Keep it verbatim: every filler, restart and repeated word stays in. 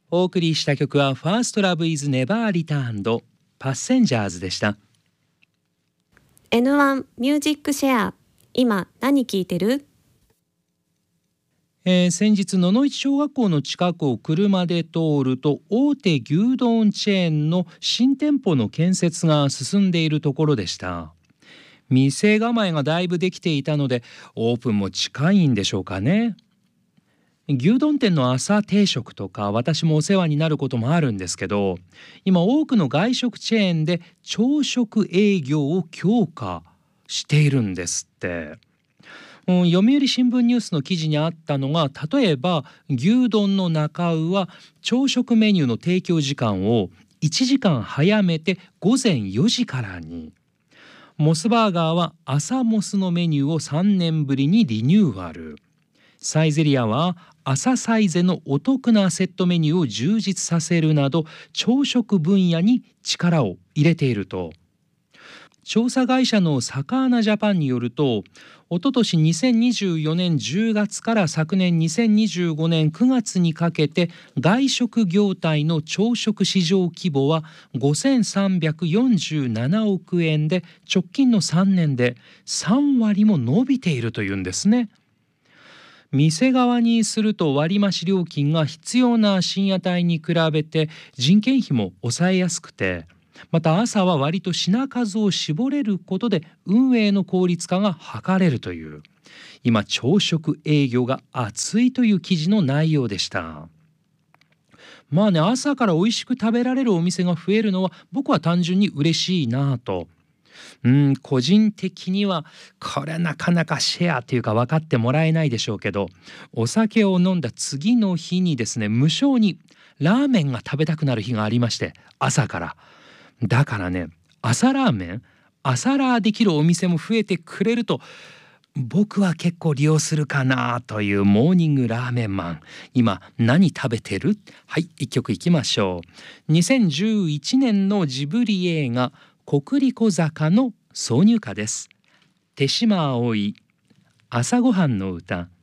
お送りした曲は First Love is Never Returned パッセンジャーズでした。 エヌワン ミュージックシェア、今何聞いてる？ えー、先日野々市小学校の近くを車で通ると、大手牛丼チェーンの新店舗の建設が進んでいるところでした。店構えがだいぶできていたので、オープンも近いんでしょうかね。牛丼店の朝定食とか私もお世話になることもあるんですけど、今多くの外食チェーンで朝食営業を強化しているんですって。うん、読売新聞ニュースの記事にあったのが、例えば牛丼の中尾は朝食メニューの提供時間をいちじかん早めてごぜんよじからに、モスバーガーは朝モスのメニューをさんねんぶりにリニューアル、サイゼリヤは朝サイゼのお得なセットメニューを充実させるなど、朝食分野に力を入れていると。調査会社のサカーナジャパンによると、おととしにせんにじゅうよねんじゅうがつから昨年にせんにじゅうごねんくがつにかけて、外食業態の朝食市場規模はごせんさんびゃくよんじゅうななおくえんで、直近のさんねんでさんわりも伸びているというんですね。店側にすると割増料金が必要な深夜帯に比べて人件費も抑えやすくて、また朝は割と品数を絞れることで運営の効率化が図れるという、今朝食営業が熱いという記事の内容でした。まあね、朝から美味しく食べられるお店が増えるのは僕は単純に嬉しいなと。うん、個人的にはこれなかなかシェアというか分かってもらえないでしょうけど、お酒を飲んだ次の日にですね、無性にラーメンが食べたくなる日がありまして、朝から。だからね、朝ラーメン、朝ラーできるお店も増えてくれると僕は結構利用するかなというモーニングラーメンマン。今何食べてる？はい、一曲いきましょう。にせんじゅういちねんのジブリ映画コクリコ坂の挿入歌です。手島葵、朝ごはんの歌。